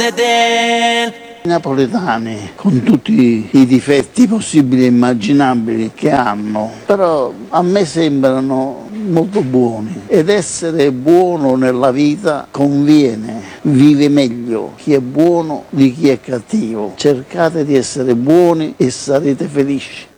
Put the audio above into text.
Sedel. I napoletani, con tutti i difetti possibili e immaginabili che hanno, però a me sembrano molto buoni, ed essere buono nella vita conviene, vive meglio chi è buono di chi è cattivo. Cercate di essere buoni e sarete felici.